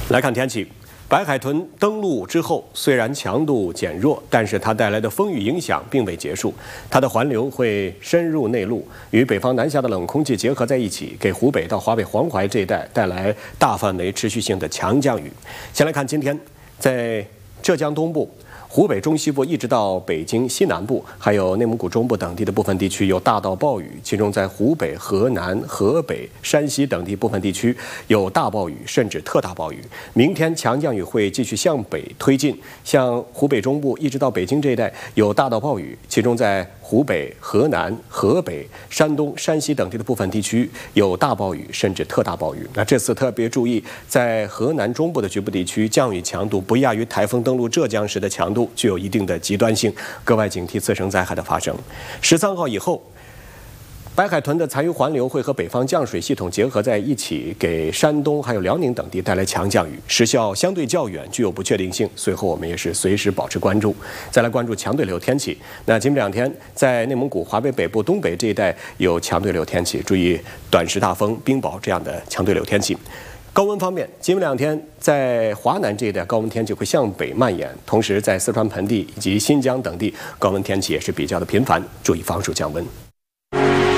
来看天气，白海豚登陆之后，虽然强度减弱，但是它带来的风雨影响并未结束。它的环流会深入内陆，与北方南下的冷空气结合在一起，给湖北到华北黄淮这一带带来大范围持续性的强降雨。先来看今天，在浙江东部、湖北中西部一直到北京西南部，还有内蒙古中部等地的部分地区有大到暴雨，其中在湖北、河南、河北、山西等地部分地区有大暴雨甚至特大暴雨。明天强降雨会继续向北推进，像湖北中部一直到北京这一带有大到暴雨，其中在湖北、河南、河北、山东、山西等地的部分地区有大暴雨甚至特大暴雨。那这次特别注意，在河南中部的局部地区降雨强度不亚于台风登陆浙江时的强度，具有一定的极端性，格外警惕次生灾害的发生。13号以后，白海豚的残余环流会和北方降水系统结合在一起，给山东还有辽宁等地带来强降雨，时效相对较远，具有不确定性。随后我们也是随时保持关注。再来关注强对流天气。那今明两天在内蒙古、华北北部、东北这一带有强对流天气，注意短时大风、冰雹这样的强对流天气。高温方面，今明两天在华南这一带高温天气会向北蔓延，同时在四川盆地以及新疆等地高温天气也是比较的频繁，注意防暑降温。